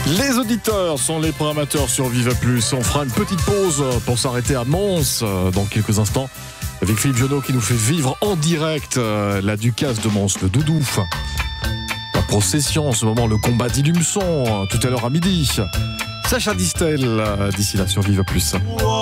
Les auditeurs sont les programmateurs sur Viva Plus. On fera une petite pause pour s'arrêter à Mons dans quelques instants avec Philippe Jonot qui nous fait vivre en direct la Ducasse de Mons, le Doudou. La procession, en ce moment, le combat d'Ilumson, tout à l'heure à midi. Sacha Distel, d'ici là sur Viva Plus.